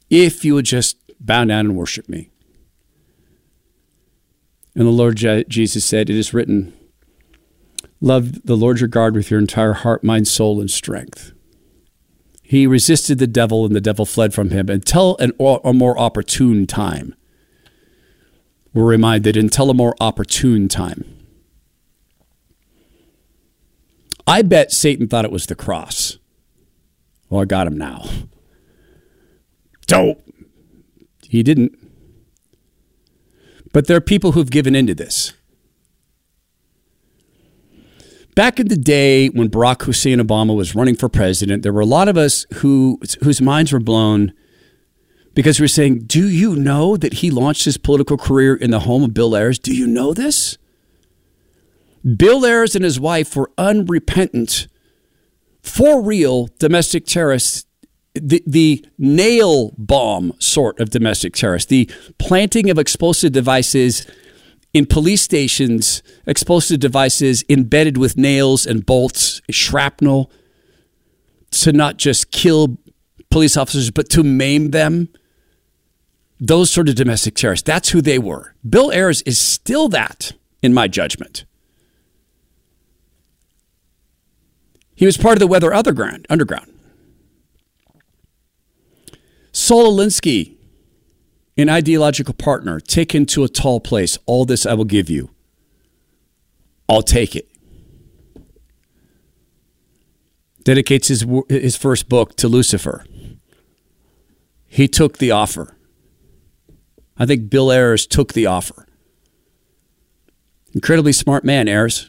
if you would just bow down and worship me. And the Lord Jesus said, it is written, love the Lord your God with your entire heart, mind, soul, and strength. He resisted the devil, and the devil fled from him until a more opportune time. We're reminded, until a more opportune time. I bet Satan thought it was the cross. Well, I got him now. Dope. He didn't. But there are people who've given into this. Back in the day when Barack Hussein Obama was running for president, there were a lot of us whose minds were blown because we were saying, do you know that he launched his political career in the home of Bill Ayers? Do you know this? Bill Ayers and his wife were unrepentant, for real domestic terrorists, the nail bomb sort of domestic terrorists, the planting of explosive devices in police stations, explosive devices embedded with nails and bolts, shrapnel, to not just kill police officers, but to maim them. Those sort of domestic terrorists. That's who they were. Bill Ayers is still that, in my judgment. He was part of the Weather Underground. Saul Alinsky, an ideological partner, taken to a tall place. All this I will give you. I'll take it. Dedicates his first book to Lucifer. He took the offer. I think Bill Ayers took the offer. Incredibly smart man, Ayers.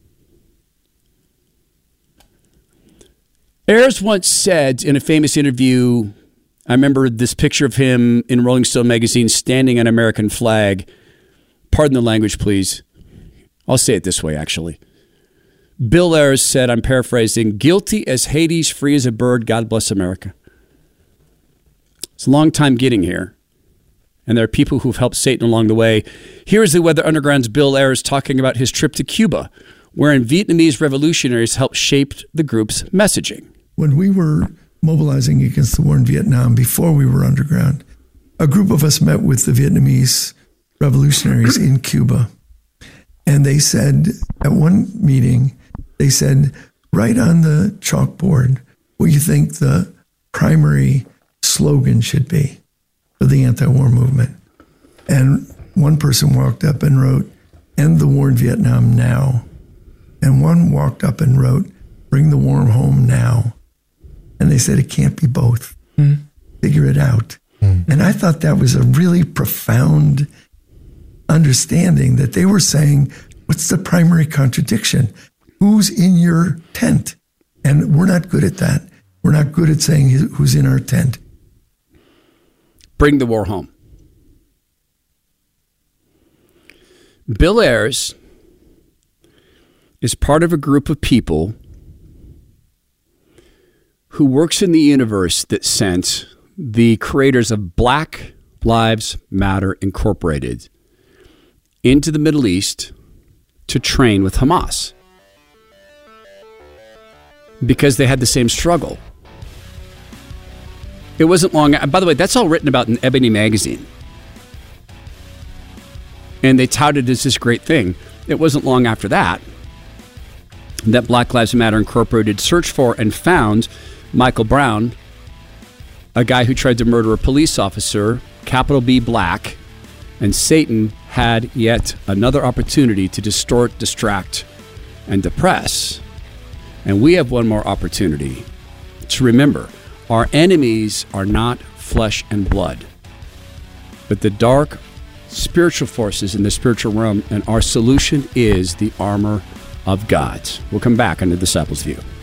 Ayers once said in a famous interview, I remember this picture of him in Rolling Stone magazine standing on an American flag. Pardon the language, please. I'll say it this way, actually. Bill Ayers said, I'm paraphrasing, guilty as Hades, free as a bird, God bless America. It's a long time getting here. And there are people who've helped Satan along the way. Here's the Weather Underground's Bill Ayers talking about his trip to Cuba, wherein Vietnamese revolutionaries helped shape the group's messaging. When we were mobilizing against the war in Vietnam, before we were underground, a group of us met with the Vietnamese revolutionaries in Cuba. And they said, at one meeting, they said, write on the chalkboard what you think the primary slogan should be for the anti-war movement. And one person walked up and wrote, end the war in Vietnam now. And one walked up and wrote, bring the war home now. And they said, it can't be both. Figure it out. And I thought that was a really profound understanding that they were saying, what's the primary contradiction? Who's in your tent? And we're not good at that. We're not good at saying who's in our tent. Bring the war home. Bill Ayers is part of a group of people who works in the universe that sent the creators of Black Lives Matter Incorporated into the Middle East to train with Hamas because they had the same struggle. It wasn't long. By the way, that's all written about in Ebony magazine. And they touted it as this great thing. It wasn't long after that Black Lives Matter Incorporated searched for and found Michael Brown, a guy who tried to murder a police officer, capital B Black, and Satan had yet another opportunity to distort, distract, and depress. And we have one more opportunity to remember our enemies are not flesh and blood, but the dark spiritual forces in the spiritual realm, and our solution is the armor of God. We'll come back on the Disciples' View.